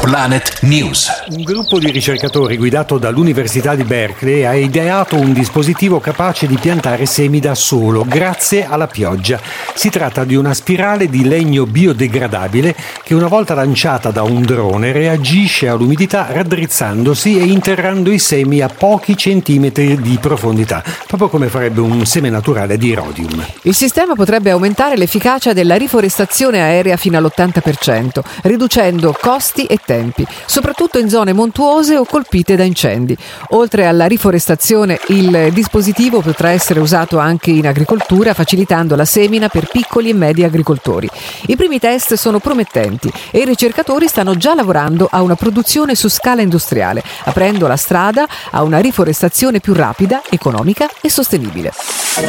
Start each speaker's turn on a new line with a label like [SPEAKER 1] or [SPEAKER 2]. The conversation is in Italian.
[SPEAKER 1] Planet News.
[SPEAKER 2] Un gruppo di ricercatori guidato dall'Università di Berkeley ha ideato un dispositivo capace di piantare semi da solo, grazie alla pioggia. Si tratta di una spirale di legno biodegradabile che, una volta lanciata da un drone, reagisce all'umidità raddrizzandosi e interrando i semi a pochi centimetri di profondità, proprio come farebbe un seme naturale di Rhodium.
[SPEAKER 3] Il sistema potrebbe aumentare l'efficacia della riforestazione aerea fino all'80%, riducendo costi e tempi, soprattutto in zone montuose o colpite da incendi. Oltre alla riforestazione, il dispositivo potrà essere usato anche in agricoltura, facilitando la semina per piccoli e medi agricoltori. I primi test sono promettenti e i ricercatori stanno già lavorando a una produzione su scala industriale, aprendo la strada a una riforestazione più rapida, economica e sostenibile.